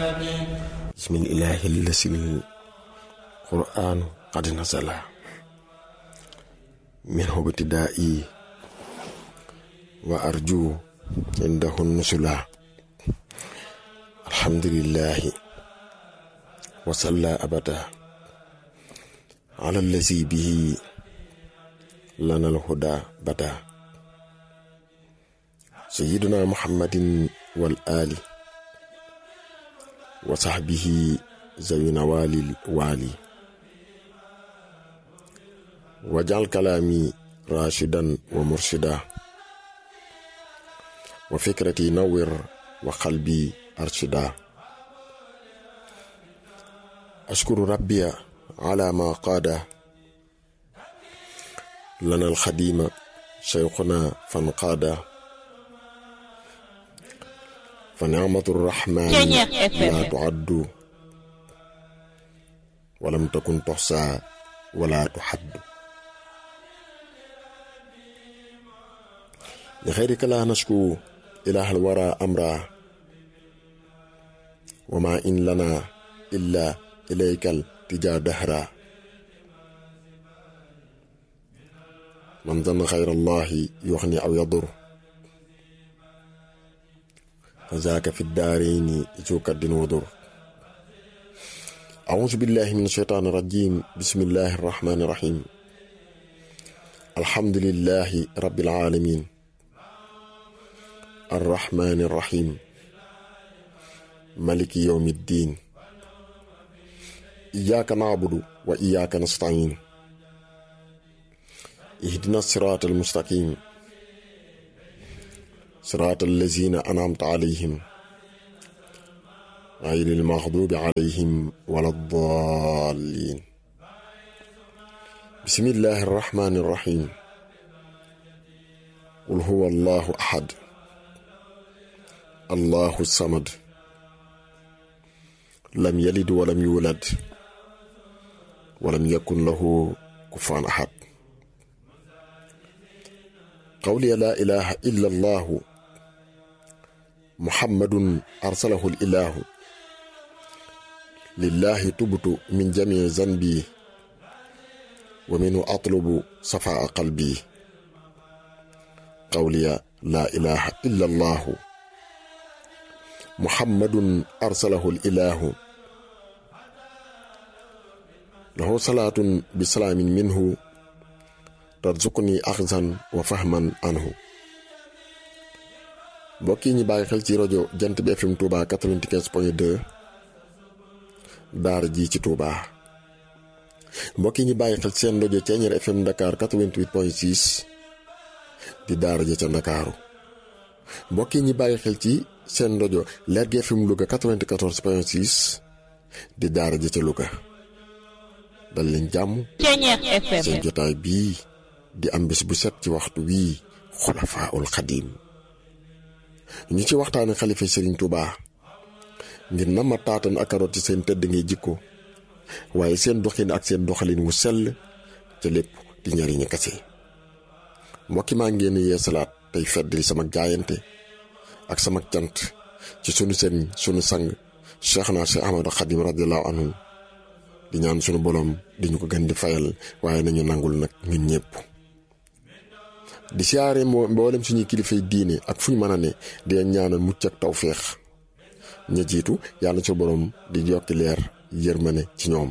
bismillahi allasil qur'anu qad nazala minhu ibtida'i wa arju indahu nusula alhamdulillahi wa salla abada ala allazi bihi lana alhuda bada sayyiduna muhammadin wal ali wa sahbihi zawina walil wali wajal kalami rashidan wa murshida wa fikrati nawwir wa qalbi arshida ashkuru rabbiya ala ma qada lana alkhadima shaykhuna fanqada فنعمة الرحمن لا تعد ولم تكن تحصى ولا تحد لخيرك لا نشكو إله الورى أمرا وما إن لنا إلا إليك التجا دهرا من ظن خير الله يغني أو يضر فذاك في الدارين ذو كد وضر أعوذ بالله من الشيطان الرجيم بسم الله الرحمن الرحيم الحمد لله رب العالمين الرحمن الرحيم مالك يوم الدين إياك نعبد وإياك نستعين اهدنا الصراط المستقيم صراط الذين أنعمت عليهم غير المغضوب عليهم ولا الضالين بسم الله الرحمن الرحيم قل هو الله أحد الله الصمد لم يلد ولم يولد ولم يكن له كفوا أحد قولي لا إله إلا الله محمد أرسله الإله لله تبت من جميع ذنبي ومنه أطلب صفاء قلبي قولي لا إله إلا الله محمد أرسله الإله له صلاة بسلام منه ترزقني أخذا وفهما عنه mbokk yi ñu bàyyi xel ci rajo Jant bi FM Touba 95.2 daara ji ci Touba mbokk yi ñu bàyyi xel ci seen rajo Ceeñeer FM Dakar 88.6 di daara ji ca Ndakaaru mbokk yi ñu bàyyi xel ci seen rajo Lergui FM Louga 94.6 di daara ji ca Louga dal leen jàmm seen jotaay bii di am bés bu set ci waxtu wii Xulafaa'ul Xadiim ñu ci waxtaane xalifa Serigne Touba ngir na ma taatan ak karoot ci seen tëdd ngay jikko waaye seen doxin ak seen doxalin wu sell ca lépp di njariñu kese mbokki maa ngeen yee salaat tey feddali sama jaayante ak sama cant ci sunu sëriñ sunu sang Cheikhna Cheikh Ahmadou Khadim radiyallahu anhu di ñaan sunu borom di ñu ko gën di fayal waaye nañu nangul nag ñun ñëpp di siyaare mboolem suñuy kilifay diine ak fu ñu mën a ne di ñaanal mucc ak tawféex ña jiitu yàlla ci borom di yokki leer yërmane ci ñoom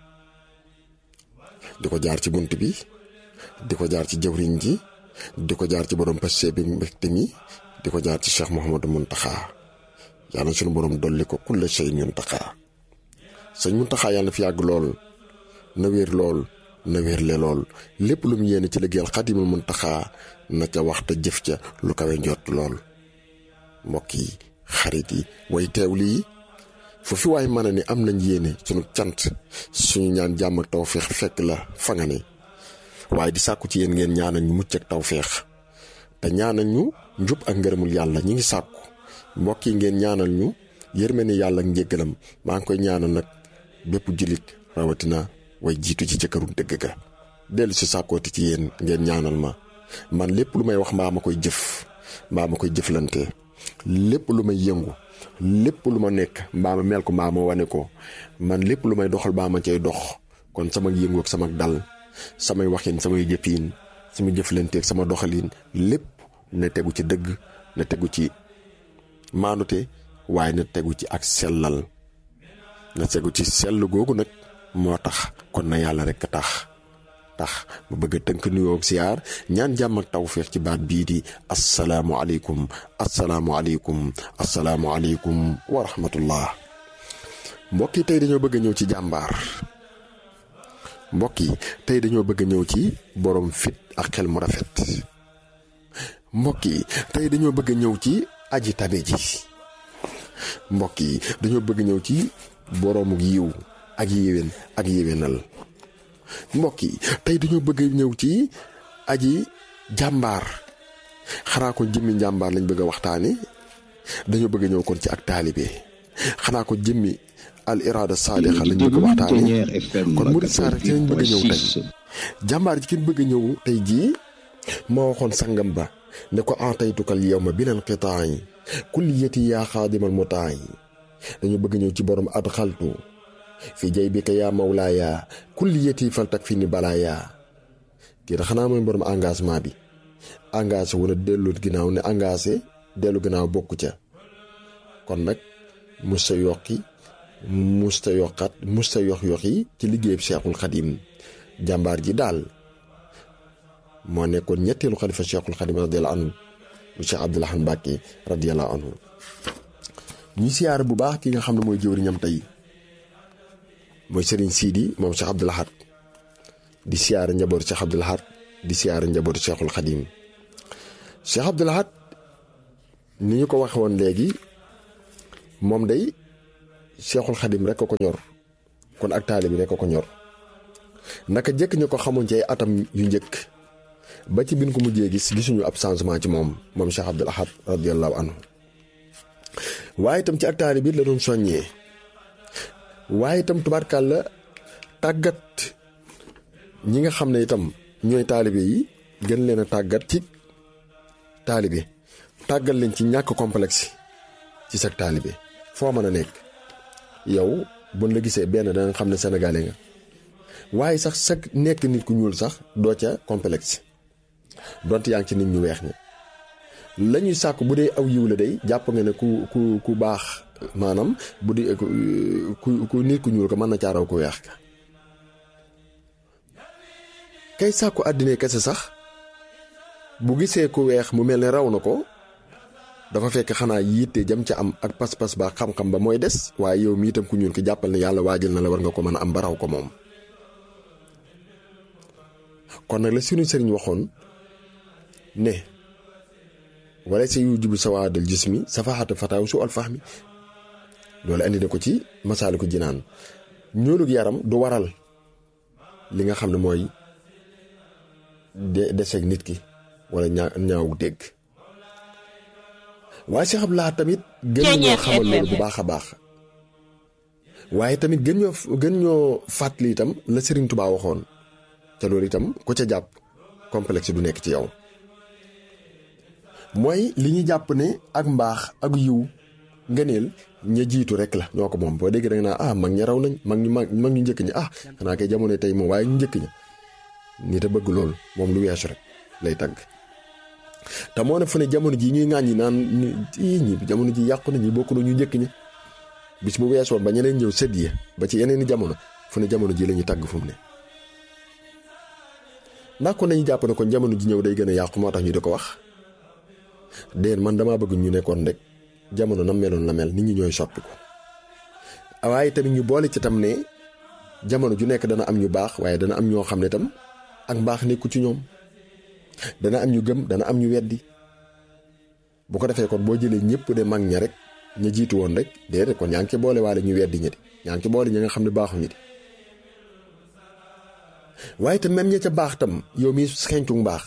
di ko jaar ci bunt bi di ko jaar ci jëwriñ ji di ko jaar ci borom passé bi mbégte mi di ko jaar ci Cheikh Mouhamadou Mountakha yàlla suñu borom dolli ko kulla shay Mountakha sëñ Mountakha yàlla fi yàgg lool na wér lool na wérle lool lépp lu mu yéene ci liggéeyal Xaadimul Muntaxa na ca wax te jëf ca lu kawe njott lool mbokk yi xarit yi way teewlu yi foofu waay mën a ne am nañ yéene sunu cant suñu ñaan jàmm ak tawféex fekk la fa nga ne waaye di sàkku ci yéen ngeen ñaanal ñu mucc ak tawféex te ñaanal ñu njub ak ngërëmul yàlla ñi ngi sàkku mbokk yi ngeen ñaanal ñu yërmande yàlla ak njéggalam maa ngi koy ñaanal nag bépp jullit rawatina way jiitu ci këru dëgg ga dellu si sàkkooti ci yéen ngeen ñaanal ma man lépp lu may wax mbaa ma koy jëf mbaa ma koy jëflante lépp lu may yëngu lépp lu ma nekk mbaa ma mel ko mbaa ma wane ko man lépp lu may doxal baa ma cay dox kon sama yëngu ak sama dal samay waxin samay jëfin sama jëflanteeg sama doxalin lépp na tegu ci dëgg na tegu ci maanute waaye na tegu ci ak sellal na tegu ci sell googu nag moo tax kon na yàlla rek a tax mu bëgg a tënk nuyoo ak siyaar ñaan jàmm ak tawféex ci baat bii di asalaamualeykum wa rahmatullah. mbokk yi tey dañoo bëgg a ñëw ci jàmbaar mbokk yi tey dañoo bëgg a ñëw ci borom fit ak xel mu rafet mbokk yi tey dañoo bëgg a ñëw ci aji tabe ji mbokk yi dañoo bëgg a ñëw ci boroomu yiw ak yéwén ak yéwénal mbokk yi tey dañoo bëgg a ñëw ci aji jàmbaar xanaa ko jëmmi jàmbaar lañ bëgg a waxtaane dañoo bëgg a ñëw kon ci ak taalibe xanaa ko jëmmi al irada saalixa lañ bëgg a waxtaane kon murid saar ci lañ bëgg a ñëw tey jàmbaar ji kin bëgg a ñëw tey jii moo waxoon sangam ba ne ko ataytukal yawma bilan qitaay kulliyati yaa xaadimal mutaay dañoo bëgg ñëw ci borom adxaltu fi jaybika yaa mawlaaya kulliyati faltak fi ni balaaya kii da xanaa mooy borom engagement bi engagé wala dellu ginnaaw ne engagé dellu ginnaaw bokku ca kon nag musta yokki musta yokkat musta yox-yoxi ci liggéeyub Cheikhul Khadim jàmbaar ji daal moo nekkoon ñetteelu xalifa Cheikhul Khadim radiyallahu anhu mu Cheikh Abdoul Ahad Mbacké radiyallahu anhu ñu siyaar bu baax ki nga xam ne mooy jëwriñam tey mooy Serigne Sidi moom Cheikh Abdoul Ahad di siyaar njabootu Cheikh Abdoul Ahad di siyaar njabootu Cheikhul Khadim Cheikh Abdoul Ahad ni ñu ko waxe woon léegi moom day Cheikhul Khadim rek ko ñor kon ak taalibe bi rek ko ñor naka jëkk ñu ko xamoon ci ay atam yu njëkk ba ci bin ko mujjee gisuñu ab changement ci moom Cheikh Abdoul Ahad radiyallahu anhu waaye itam ci ak taalibe bi la doon soññee waaye itam tubaarkàlla tàggat ñi nga xam ne itam ñooy taalibe yi gën leen a tàggat ci taalibe tàggat leen ci ñàkk complexe ci sa taalibe foo mën a nekk yow buñ la gisee benn da nga xam ne sénégalais nga waaye sax sa nekk nit ku ñuul sax doo ca complexe donte yaa ngi ci nit ñu weex ñi la ñuy sàkk bu dee aw yiw la day jàpp nga ne ku baax maanaam bu dee ku nit ku ñuul ko mën na caa raw ku weex ka kay sàkku àddina kese sax bu gisee ku weex mu mel ne raw na ko dafa fekk xanaa yitte jam ca am ak pas-pas ba xam-xam ba mooy des waaye yow mi itam ku ñuul ki jàppal ne yàlla waajal na la war nga ko mën a am ba raw ko moom kon nag la suñu sëriñ waxoon ne wala sa yu jubu sawaadal jismi safaxata fataaw su al fahmi loolu andi na ko ci Masaalikul Jinaan ñuulug yaram du waral li nga xam ne mooy deseeg nit ki wala ñaaw dégg waaye Cheikh Abdoul Ahad tamit gën ñoo xamal loolu bu baax a baax waaye tamit gën ñoo fàttali itam la Serigne Touba waxoon te loolu itam ko ca jàpp complexe du nekk ci yow mooy li ñu jàpp ne ak mbaax ak yiw ngëneel ña jiitu rek la ñoo ko moom boo déggee da nga naa mag ña raw nañ mag ñu njëkk ñi xanaa kay jamono tey moom waaye ñu njëkk ña nit a bëgg loolu moom lu weesu rek lay tagg te moo ne fu ne jamono ji ñuy ŋàññi naan ñi jamono ji yàqu na ñi bokk na ñu njëkk ñi bis bu weesoon ba ñeneen ñëw sëdd ya ba ci yeneen i jamono fu ne jamono ji la ñuy tagg fu mu ne ndax kon nañu jàpp ne kon jamono ji ñëw day gën a yàqu moo tax ñu di ko wax déen man damaa bëgg ñu nekkoon rek jamono na meloon la mel nit ñi ñooy soppi ko waaye tamit ñu boole ci tam ne jamono ju nekk dana am ñu baax waaye dana am ñoo xam ne tam ak mbaax nekku ci ñoom dana am ñu gëm dana am ñu weddi bu ko defee kon boo jëlee ñëpp de mag ña rek ña jiitu woon rek déedéet kon yaa ngi ci boole waale ñu weddi ñi di yaa ngi ci boole ñi nga xam ne baaxuñu di waaye te même ña ca baax tam yow mi xencu mbaax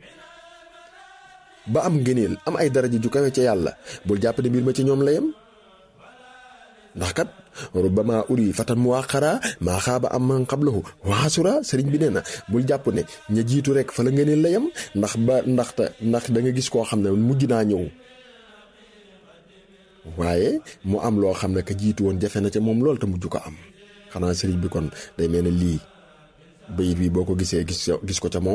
ba am ngëneel am ay daraja ju kawe ca yàlla bul jàpp ne mbir ma ci ñoom la yem ndax kat rubbama uri fatan mu waqara maa xaaba am man qablahu waasura sëriñ bi nee na bul jàpp ne ña jiitu rek fa la ngëneel la yem ndax da nga gis koo xam ne mujj naa ñëw waaye mu am loo xam ne ka jiitu woon jafe na ca moom lool te mujj ko am. xanaa sëriñ bi kon day mel ne lii bayit bi boo ko gisee gis ko ca moom.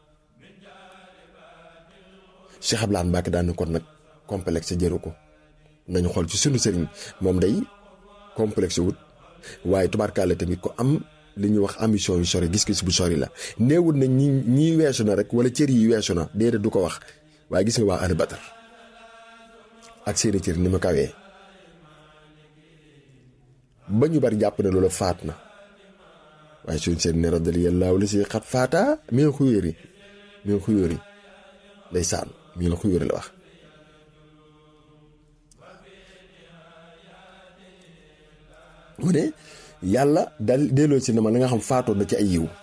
Cheikh Abdoulaye Mbacke daan kon nag complexe jëru ko nañu xool ci sunu sëriñ moom day complexe wut waaye tubaarkaale tamit ko am li ñuy wax ambition yu sori gis-gis bu sori la néewul na ñi weesu na rek wala cër yi weesu na déedéet du ko wax waaye gis nga waa Ahlu Badar ak seeni cër ni ma kawee ba ñu bari jàpp ne loolu faat na waaye suñ seen ne radiyallaahu la si xat faata min xuyóori ndeysaan min xuyóori la wax. mu ne yàlla dal delloo si na ma la nga xam faatoon na ci ay yiw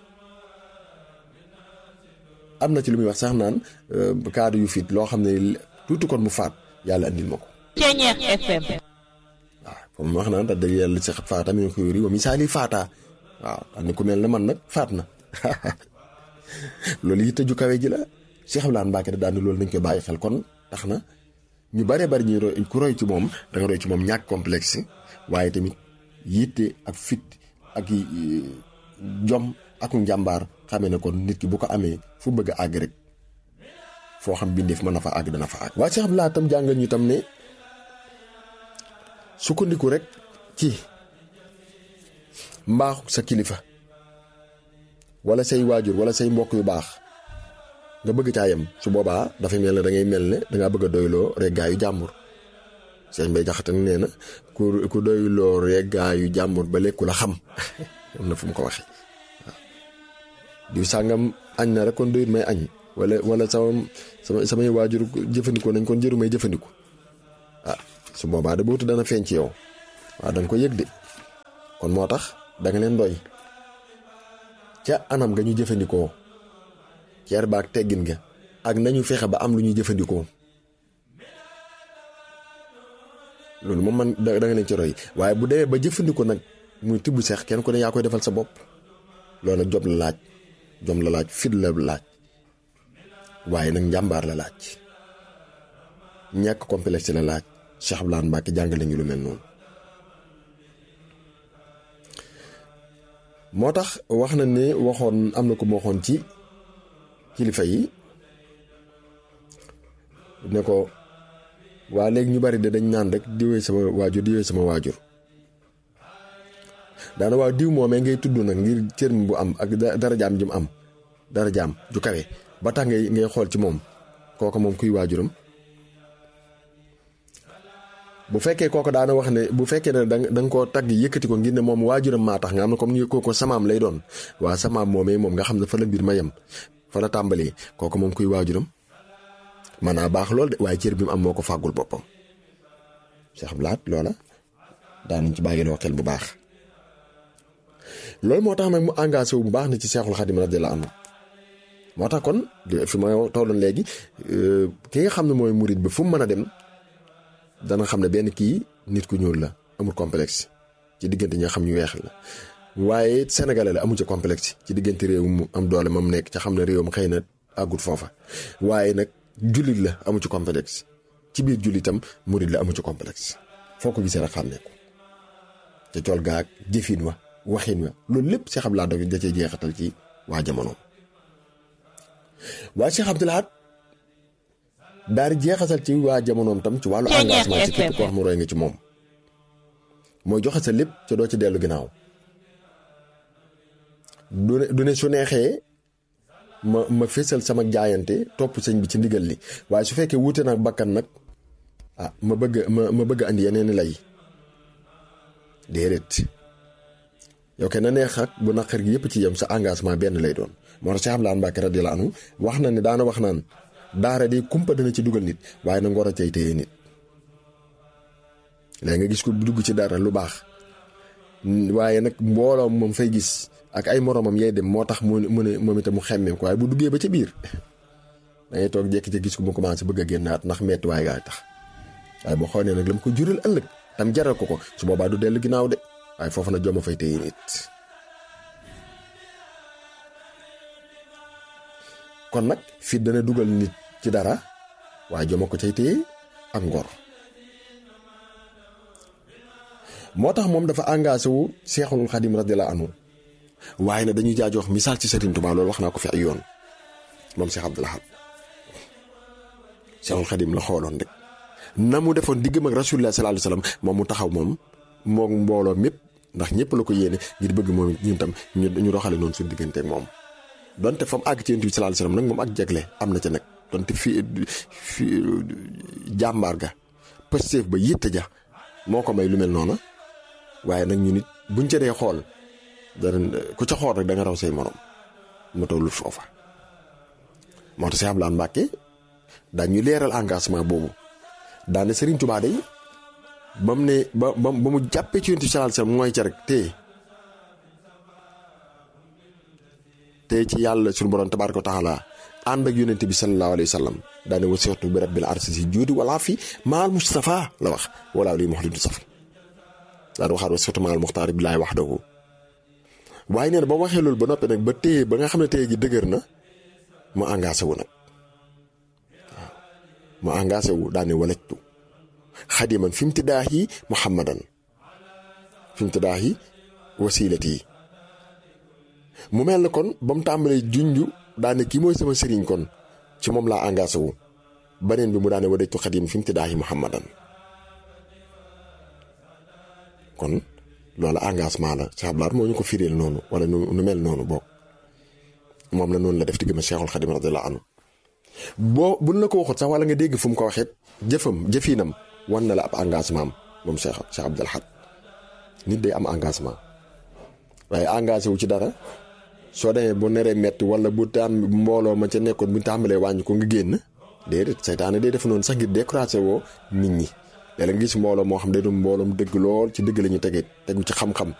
am na ci lu muy wax sax naan kaddu yu fit loo xam ne tuuti kon mu faat yàlla andil ma ko. Ceeñeex FM. waaw comme wax naan daal yàlla si faata mi ngi ko yori wa misaali faata waaw xam ne ku mel ne man nag faat na loolu yitte ju kawe ji la Cheikh Abdoulaye Mbacke da daan loolu nañ koy bàyyi xel kon tax na ñu bare bari ñuy roy ku roy ci moom da nga roy ci moom ñàkk complexe waaye tamit yitte ak fit ak jom ak njàmbaar xamee ne kon nit ki bu ko amee fu bëgg a àgg rek foo xam bindeef mën na fa àgg dana fa àgg. waaye Cheikh Abdoulaye tam jàngal ñu tam ne sukkandiku rek ci mbaaxu sa kilifa wala say waajur wala say mbokk yu baax nga bëgg caa yem su boobaa dafay mel ne da ngay mel ne da ngaa bëgg a doyloo rek gaa yu jàmbur sëñ Bay Jaxate nee na ku doyloo rek gaa yu jàmbur ba lekku la xam am na fu mu ko waxee waaw diw sàngam añ na rek kon doyut may añ wala samay waajur jëfandikoo nañ kon jëru may jëfandiku ah su boobaa da bootu dana feeñ ci yow waaw da nga ko yëg de kon moo tax da nga leen doy ca anam nga ñu jëfandikoo ceer baak teggin nga ak nañu fexe ba am lu ñuy jëfandikoo loolu moom man da nga leen ci roy waaye bu demee ba jëfandikoo nag muy tibb seex kenn ku ne yaa koy defal sa bopp loolu nag jom la laaj fit la laaj waaye nag njàmbaar la laaj ñàkk complexe la laaj Cheikh Abdoulaye Mbacke jàngale ñu lu mel noonu moo tax wax na ne waxoon am na ko mu waxoon ci kilifa yi ne ko waa léegi ñu bari de dañ naan rek diwee sama waajur daana waaw diw moomee ngay tudd nag ngir cër bu am ak darajaam ji mu am darajaam ju kawe ba tax ngay xool ci moom kooku moom kuy waajuram bu fekkee kooku daana wax ne bu fekkee ne da nga koo tagg yëkkati ko ngir ne moom waajuram maa tax nga xam ne comme ni kooku samaam lay doon waa samaam moomee moom nga xam ne fa la mbir ma yem fa la tàmbalee kooku moom kuy waajuram man naa baax lool de waaye cër bi mu am moo ko fàggul boppam Cheikh Abdoulaye loola daanañ ci bàyyiloo xel bu baax loolu moo tax nag mu engagé wu bu baax na ci Cheikhul Khadim radiyallahu anhu moo tax kon fi ma tolloon léegi ki nga xam ne mooy murid bi fu mu mën a dem dana xam ne benn kii nit ku ñuul la amul complexe ci diggante ñi nga xam ñu weex la waaye sénégalais la amu ci complexe ci diggante réew mu am doole mam nekk ca xam ne réewam xëy na àggut foofa waaye nag jullit la amu ci complexe ci biir jullitam murid la amu ci complexe foo ko gisee rek xam ne ko te cool gaag jëfin wa waxin wa loolu lépp Cheikh Abdoulaye da cee jeexatal ci waa jamonoom waaye Cheikh Abdoulaye daal di jeexatal ci waa jamonoom tam ci wàllu engagement ci képp koo xam ne roy nga ci moom mooy joxe sa lépp ca doo ci dellu ginnaaw du ne su neexee ma fésal sama jaayante topp sëñ bi ci ndigal li waaye su fekkee wuute nag bakkan nag ah ma bëgg andi yeneen lay déedéet yow kay na neex ak bu naqar gi yëpp ci yem sa engagement benn lay doon moo tax Cheikh Abdoulaye Mbacke radiyallahu anhu wax na ne daana wax naan daara di kumpa dana ci dugal nit waaye na ngor a cay téye nit léegi nga gis ko dugg ci dara lu baax waaye nag mbooloo moom fay gis ak ay moromam yay dem moo tax mu ne moom itam mu xemmem ko waaye bu duggee ba ca biir da ngay toog jékki ci gis ko mu commencé bëgg a génnaat ndax metti waaye gaay tax waaye boo xoolee nag la mu ko jural ëllëg tam jaral ko su boobaa du dellu ginnaaw de waaye foofu nag joma fay téye nit kon nag fit dana dugal nit ci dara waaye joma ko cay téye ak ngor moo tax moom dafa engagé wu Seexul Xadim radiyallahu anhu waaye nag dañuy jaajox misaal ci Serigne Touba loolu wax naa ko fi ay yoon moom Cheikh Abdoul Ahad Seexul Xadim la xooloon rek na mu defoon diggam ak Rasulullah sallallahu alayhi wasallam moom mu taxaw moom moom mbooloo mépp ndax ñëpp la ko yéene ngir bëgg moom ñun tam ñu doxale noonu suñu diggante ak moom donte fa mu àgg ci Yonent bi sallallahu alayhi wasallam nag moom ak jegle am na ca nag donte fi jàmbaar ga pësteef ba yitte ja moo ko may lu mel noona waaye nag ñu nit buñ ca dee xool dara ku ca xool rek da nga raw say morom ma tollu foofa moo tax Cheikh Abdoul Ahad Mbacké daañu leeral engagement boobu daane Serigne Touba day ba mu ne ba mu jàppee ci Yonent bi sallallahu alayhi wasallam mooy ca rek tey ci yàlla suñu borom tabaaraka wa taala ànd ak Yonent bi sallallahu alayhi wasallam daane wasi'tu bi rabbil arsi si juudi wala fi maal Mustafa la wax wala li muxlidu safi daan waxaat wasi'tu maal Muxtaar billaahi wahdahu waaye nee na ba waxee loolu ba noppi nag ba téye ba nga xam ne téye gi dëgër na mu engagé wu nag waaw mu engagé wu daane walajtu xadiman fi imtidaahi muhammadan fi imtidaahi wasilati mu mel ne kon ba mu tàmbalee junju daane kii mooy sama sëriñ kon ci moom laa engagé wu beneen bi mu daane walajtu xadiman fi imtidaahi muhammadan kon loolu engagement la Cheikh Abdoul Ahad moo ñu ko firil noonu wala nu mel noonu bokk moom la noonu la def diggam Cheikhul Xadim radiyallahu anhu boo buñ la ko waxut sax wala nga dégg fu mu ko waxee jëfinam wan na la ab engagement am moom Cheikh Abdoul Ahad nit day am engagement waaye engagé wu ci dara soo demee bu neree metti wala bu tam mbooloo ma ca nekkoon bu tàmbalee wàññi ko nga génn déedéet saytaane day def noonu sax ngir décourager woo nit ñi léeg-léeg nga gis mbooloo moo xam day doon mbooloom dëgg lool ci dëgg la ñu tegu ci xam-xam